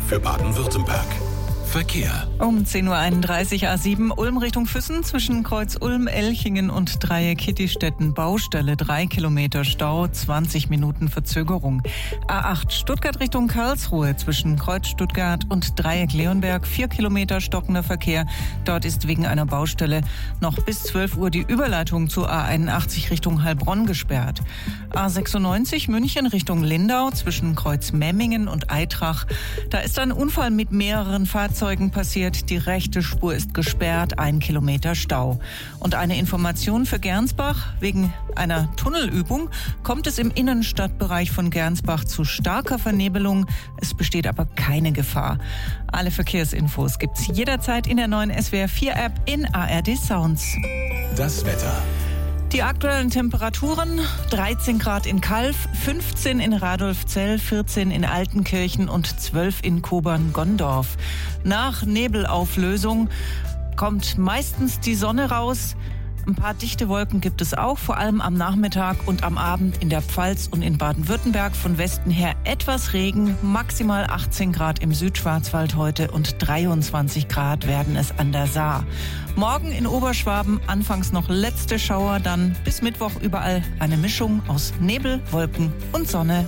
für Baden-Württemberg. Verkehr. Um 10.31 Uhr A7 Ulm Richtung Füssen zwischen Kreuz Ulm, Elchingen und Dreieck Kittistetten Baustelle 3 Kilometer Stau, 20 Minuten Verzögerung. A8 Stuttgart Richtung Karlsruhe zwischen Kreuz Stuttgart und Dreieck Leonberg 4 Kilometer stockender Verkehr. Dort ist wegen einer Baustelle noch bis 12 Uhr die Überleitung zur A81 Richtung Heilbronn gesperrt. A96 München Richtung Lindau zwischen Kreuz Memmingen und Eitrach. Da ist ein Unfall mit mehreren Fahrzeugen passiert. Die rechte Spur ist gesperrt, 1 Kilometer Stau. Und eine Information für Gernsbach: Wegen einer Tunnelübung kommt es im Innenstadtbereich von Gernsbach zu starker Vernebelung. Es besteht aber keine Gefahr. Alle Verkehrsinfos gibt's jederzeit in der neuen SWR 4 App in ARD Sounds. Das Wetter. Die aktuellen Temperaturen: 13 Grad in Calw, 15 in Radolfzell, 14 in Altenkirchen und 12 in Kobern-Gondorf. Nach Nebelauflösung kommt meistens die Sonne raus. Ein paar dichte Wolken gibt es auch, vor allem am Nachmittag und am Abend in der Pfalz und in Baden-Württemberg. Von Westen her etwas Regen, maximal 18 Grad im Südschwarzwald heute und 23 Grad werden es an der Saar. Morgen in Oberschwaben anfangs noch letzte Schauer, dann bis Mittwoch überall eine Mischung aus Nebel, Wolken und Sonne.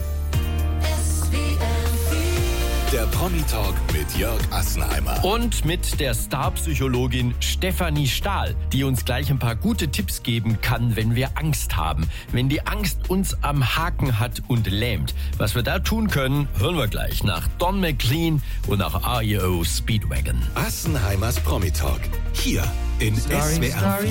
Der Promi-Talk mit Jörg Assenheimer. Und mit der Starpsychologin Stefanie Stahl, die uns gleich ein paar gute Tipps geben kann, wenn wir Angst haben. Wenn die Angst uns am Haken hat und lähmt. Was wir da tun können, hören wir gleich nach Don McLean und nach REO Speedwagon. Assenheimers Promi-Talk. Hier in SWR.